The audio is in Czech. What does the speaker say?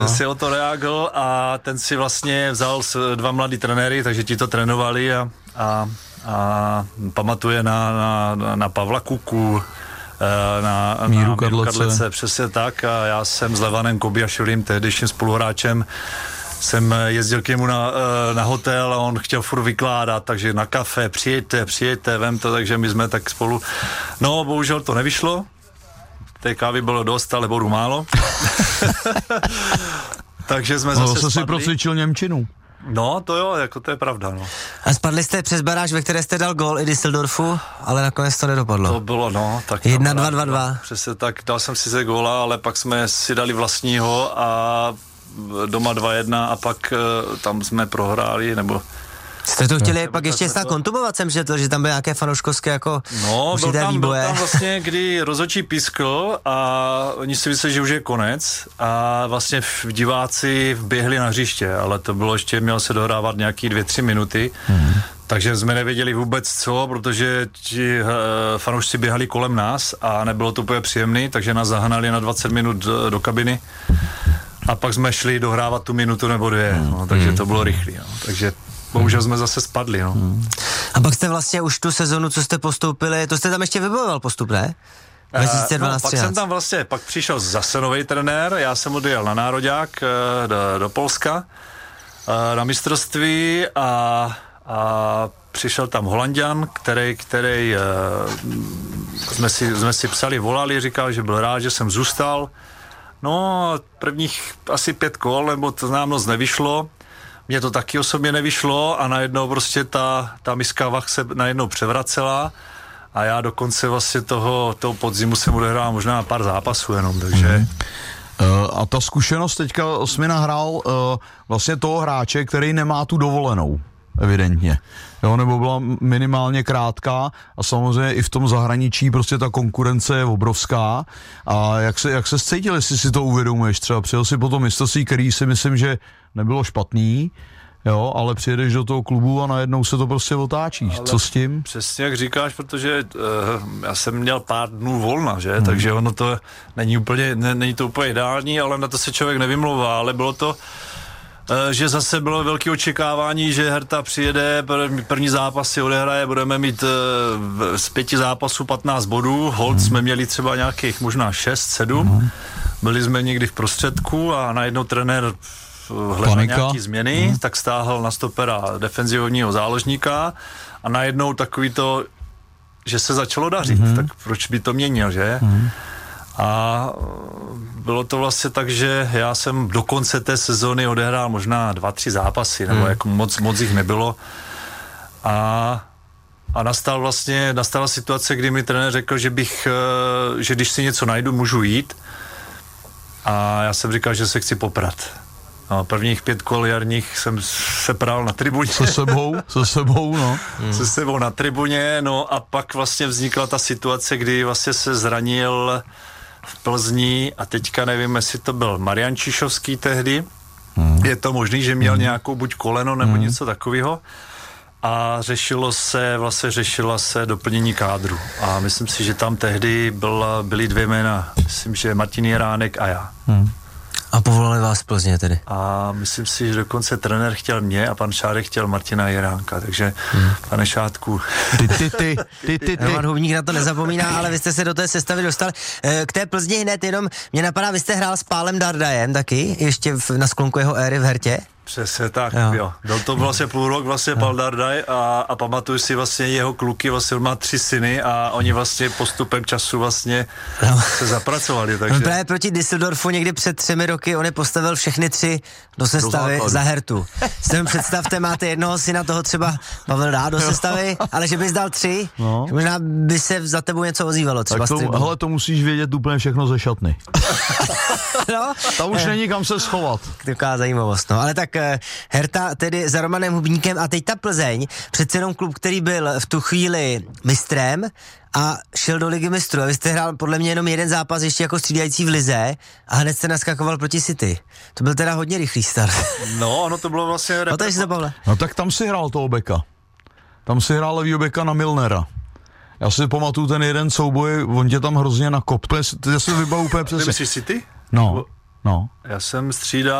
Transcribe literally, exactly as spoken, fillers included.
Ten si o to reagoval a ten si vlastně vzal dva mladý trenéry, takže ti to trénovali a, a, a pamatuje na, na, na Pavla Kuku, na, na Míru Kadlece. Kadlece, přesně tak, a já jsem s Levanem Kobiašvilím, tehdejším spoluhráčem, jsem jezdil k němu na, na hotel a on chtěl furt vykládat, takže na kafe, přijďte, přijďte, vem to, takže my jsme tak spolu, no bohužel to nevyšlo, té kávy bylo dost, ale bodu málo. Takže jsme zase spadli. si procvičil němčinu. No, to jo, jako to je pravda, no. A spadli jste přes baráž, ve které jste dal gól i Düsseldorfu, ale nakonec to nedopadlo. To bylo, no. Tak jedna dva dva dva. Přesně tak, dal jsem si se góla, ale pak jsme si dali vlastního a doma dva jedna a pak uh, tam jsme prohráli, nebo... Jste to chtěli pak ještě snad kontubovat, jsem četl, že tam byly nějaké fanouškovské jako no, byl tam, byl výboje. tam vlastně, kdy rozhodčí pískl a oni si mysleli, že už je konec a vlastně v diváci vběhli na hřiště, ale to bylo ještě, mělo se dohrávat nějaký dvě, tři minuty, hmm. takže jsme nevěděli vůbec co, protože ti uh, fanoušci běhali kolem nás a nebylo to úplně příjemný, takže nás zahnali na dvacet minut do, do kabiny a pak jsme šli dohrávat tu minutu nebo dvě, hmm. no, takže to bylo rychlý, no, takže bohužel jsme zase spadli, no. Hmm. A pak jste vlastně už tu sezonu, co jste postoupili, to jste tam ještě vybojoval postup, ne? dva tisíce dvanáct, no, pak jsem tam vlastně, pak přišel zase nový trenér, já jsem odjel na nároďák do, do Polska na mistrovství a, a přišel tam Holanďan, který, který jsme si, jsme si psali, volali, říkal, že byl rád, že jsem zůstal. No, prvních asi pět kol, nebo to nám moc nevyšlo. Mně to taky osobně nevyšlo a najednou prostě ta, ta miska vah se najednou převracela a já dokonce vlastně toho, toho podzimu jsem odehrál možná pár zápasů jenom, takže... Mm. Uh, a ta zkušenost teďka jsi mi nahrál uh, vlastně toho hráče, který nemá tu dovolenou, evidentně. Jo, nebo byla minimálně krátká a samozřejmě i v tom zahraničí prostě ta konkurence je obrovská. A jak se, jak se cítil, jestli si to uvědomuješ? Třeba přijel si po tom mistrovství, který si myslím, že nebylo špatný, jo, ale přijedeš do toho klubu a najednou se to prostě otáčí. Ale co s tím? Přesně jak říkáš, protože uh, já jsem měl pár dnů volna, že, hmm. takže ono to není úplně, ne, není to úplně ideální, ale na to se člověk nevymlouvá, ale bylo to, uh, že zase bylo velké očekávání, že Hertha přijede, první zápas si odehraje, budeme mít uh, z pěti zápasů patnáct bodů, hold hmm. jsme měli třeba nějakých možná šest, sedm, hmm. byli jsme někdy v prostředku a najednou trenér hledal nějaký změny, hmm. tak stáhl na stopera defenzivního záložníka a najednou takový to, že se začalo dařit, hmm. tak proč by to měnil, že? Hmm. A bylo to vlastně tak, že já jsem do konce té sezóny odehrál možná dva, tři zápasy, nebo hmm. jako moc, moc jich nebylo. A, a nastal vlastně, nastala situace, kdy mi trenér řekl, že bych, že když si něco najdu, můžu jít. A já jsem říkal, že se chci poprat. No, prvních pět kol jarních jsem se pral na tribuně. Se sebou, se sebou, no. Hmm. Se sebou na tribuně, no a pak vlastně vznikla ta situace, kdy vlastně se zranil v Plzni a teďka nevím, jestli to byl Marian Čišovský tehdy. Hmm. Je to možný, že měl hmm. nějakou buď koleno nebo hmm. něco takového. A řešilo se, vlastně řešila se doplnění kádru. A myslím si, že tam tehdy byla, byly dvě jména. Myslím, že Martin Jiránek a já. Hmm. A povolali vás z Plzně tedy? A myslím si, že dokonce trenér chtěl mě a pan Šádek chtěl Martina Jiránka, takže hmm. pane Šádku. Ty, ty, ty, ty, ty, ty. Roman Hubník na to nezapomíná, ale vy jste se do té sestavy dostali. K té Plzni hned jenom, mě napadá, vy jste hrál s Pálem Dardajem taky, ještě v, na sklonku jeho éry v Hertě? Přesně tak, jo. jo. Byl to vlastně půl rok vlastně Pál Dardaj a, a pamatuju si vlastně jeho kluky, vlastně on má tři syny a oni vlastně postupem času vlastně no. se zapracovali, takže... No právě proti Düsseldorfu někdy před třemi roky on je postavil všechny tři do sestavy do za Hertu. Si tam představte, máte jednoho syna, toho třeba Pavel dá do sestavy, ale že bys dal tři, no. možná by se za tebou něco ozývalo třeba. Tak to, hele, to musíš vědět úplně všechno ze šatny. no? Tam už není kam se schovat. Taková zajímavost, no, ale tak Herta tedy za Romanem Hubníkem a teď ta Plzeň, přece jenom klub, který byl v tu chvíli mistrem a šel do ligy mistrů. A vy jste hrál podle mě jenom jeden zápas ještě jako střídající v lize a hned jste naskakoval proti City. To byl teda hodně rychlý start. No, ono to bylo vlastně... No, to Pavle. No tak tam si hrál toho beka. Tam si hrál levýho beka na Milnera. Já si pamatuju ten jeden souboj, on tě tam hrozně nakop. Já si vybavu úplně přesně. Ty myslíš City? No. No. Já jsem střídal